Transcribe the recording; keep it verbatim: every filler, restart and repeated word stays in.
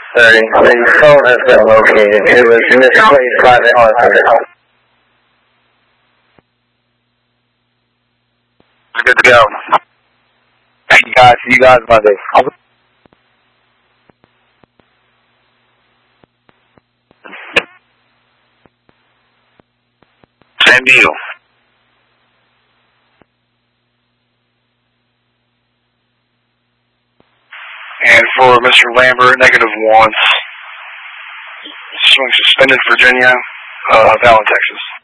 thirty. The phone has been located. It was misplaced by the author. Good to go. Thank you guys. See you guys Monday. Same deal. And for Mister Lambert, negative one. Swing suspended, Virginia, uh, Allen, Texas.